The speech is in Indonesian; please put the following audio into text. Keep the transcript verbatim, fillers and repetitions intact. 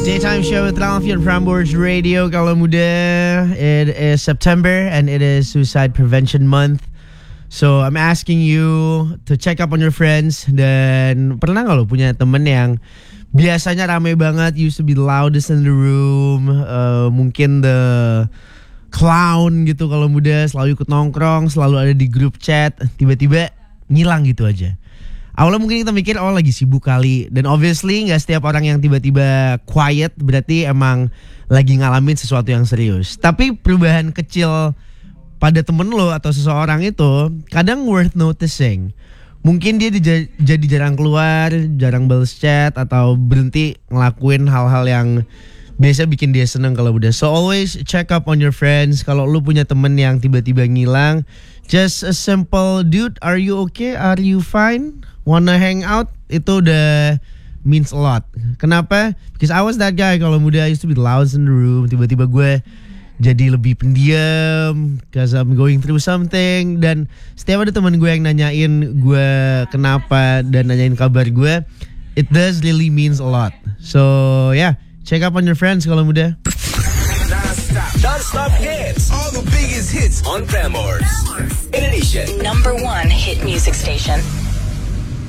Daytime show with Ralphie on Prambors Radio. Kalau muda, it is September and it is Suicide Prevention Month. So I'm asking you to check up on your friends. Dan pernah gak lo punya temen yang biasanya rame banget, used to be the loudest in the room, uh, mungkin the clown gitu kalau muda, selalu ikut nongkrong, selalu ada di grup chat, tiba-tiba ngilang gitu aja. Awalnya mungkin kita mikir oh lagi sibuk kali. Dan obviously gak setiap orang yang tiba-tiba quiet berarti emang lagi ngalamin sesuatu yang serius. Tapi perubahan kecil pada temen lo atau seseorang itu kadang worth noticing. Mungkin dia dija- jadi jarang keluar, jarang balas chat, atau berhenti ngelakuin hal-hal yang biasa bikin dia seneng kalau udah. So always check up on your friends. Kalau lu punya temen yang tiba-tiba ngilang, just a simple, dude, are you okay? Are you fine? Wanna hang out? Itu udah means a lot. Kenapa? Because I was that guy kalau muda. I used to be the loudest in the room. Tiba-tiba gue jadi lebih pendiam because I'm going through something. Dan setiap ada teman gue yang nanyain gue kenapa dan nanyain kabar gue, it does really means a lot. So yeah, check up on your friends kalau muda. Non-stop, non-stop hits. All the biggest hits on Prambors, Indonesia number one hit music station.